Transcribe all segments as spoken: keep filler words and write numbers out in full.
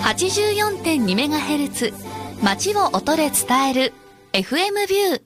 はちじゅうよんてんにメガヘルツ 街を音で伝える エフエム ビュー。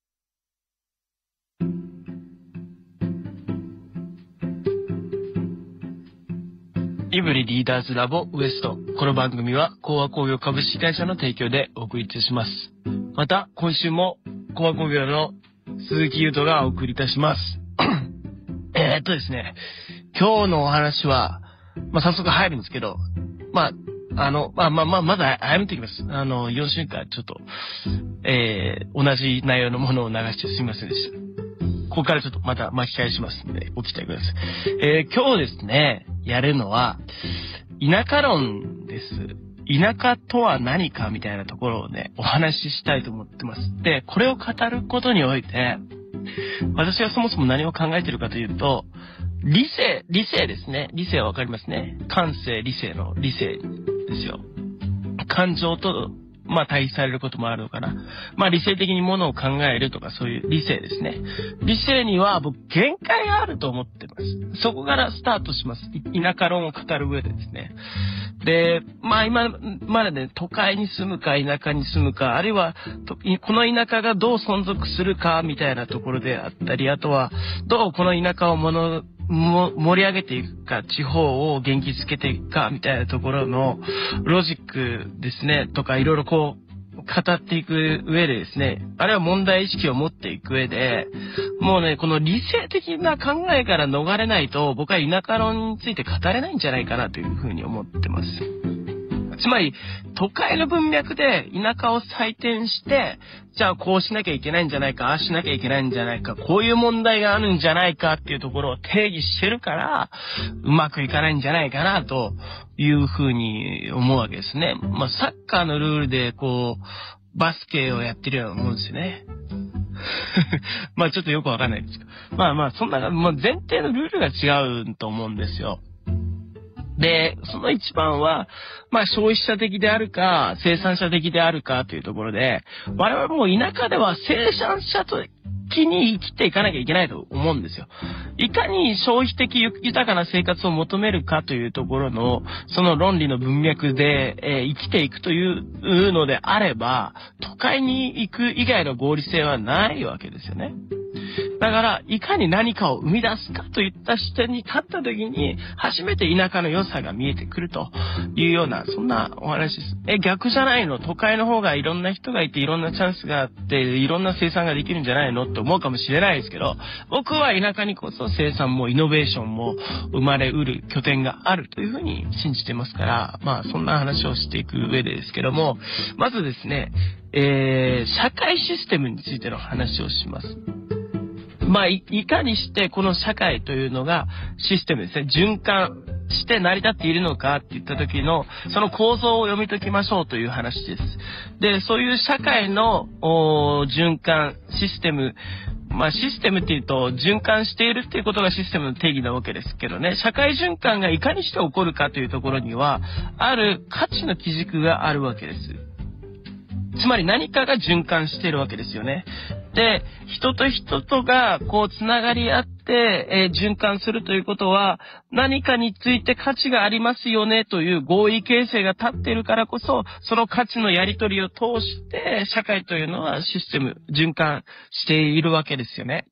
イブリリーダーズラボウエスト。この番組はコア工業株式会社の提供でお送りいたします。また今週もコア工業の鈴木優斗がお送りいたします。えーっとですね、今日のお話は、まあ、早速入るんですけど、まあ、あの、まあまあまあ、まだ謝ってきます。あの、よんしゅうかんちょっと、えー、同じ内容のものを流してすみませんでした。ここからちょっとまた巻き返しますので、お期待ください。えー、今日ですね、やるのは、田舎論です。田舎とは何かみたいなところをね、お話ししたいと思ってます。で、これを語ることにおいて、私はそもそも何を考えているかというと、理性、理性ですね。理性はわかりますね。感性、理性の理性ですよ。感情と、まあ対比されることもあるのかな。まあ理性的にものを考えるとかそういう理性ですね。理性には僕限界があると思ってます。そこからスタートします。田舎論を語る上でですね。で、まあ今までね、都会に住むか田舎に住むか、あるいはこの田舎がどう存続するかみたいなところであったり、あとはどうこの田舎をものも盛り上げていくか、地方を元気づけていくかみたいなところのロジックですねとかいろいろこう語っていく上でですね、あるいは問題意識を持っていく上で、もうね、この理性的な考えから逃れないと僕は田舎論について語れないんじゃないかなというふうに思ってます。つまり都会の文脈で田舎を採点して、じゃあこうしなきゃいけないんじゃないか、ああしなきゃいけないんじゃないか、こういう問題があるんじゃないかっていうところを定義してるから、うまくいかないんじゃないかなというふうに思うわけですね。まあサッカーのルールでこう、バスケをやってるようなもんですよね。まあちょっとよくわかんないですけど。まあまあそんな、まあ前提のルールが違うと思うんですよ。で、その一番は、まあ消費者的であるか、生産者的であるかというところで、我々も田舎では生産者的に生きていかなきゃいけないと思うんですよ。いかに消費的豊かな生活を求めるかというところの、その論理の文脈で、えー、生きていくというのであれば、都会に行く以外の合理性はないわけですよね。だから、いかに何かを生み出すかといった視点に立ったときに、初めて田舎の良さが見えてくるというような、そんなお話です。え、逆じゃないの？都会の方がいろんな人がいて、いろんなチャンスがあって、いろんな生産ができるんじゃないのって思うかもしれないですけど、僕は田舎にこそ生産もイノベーションも生まれうる拠点があるというふうに信じてますから、まあそんな話をしていく上でですけども、まずですね、えー、社会システムについての話をします。まあい、いかにしてこの社会というのがシステムですね、循環して成り立っているのかっていった時のその構造を読み解きましょうという話です。で、そういう社会の循環システム、まあシステムっていうと循環しているっていうことがシステムの定義なわけですけどね、社会循環がいかにして起こるかというところにはある価値の基軸があるわけです。つまり何かが循環しているわけですよね。で、人と人とがこうつながり合って、えー、循環するということは何かについて価値がありますよねという合意形成が立っているからこそ、その価値のやり取りを通して社会というのはシステム、循環しているわけですよね。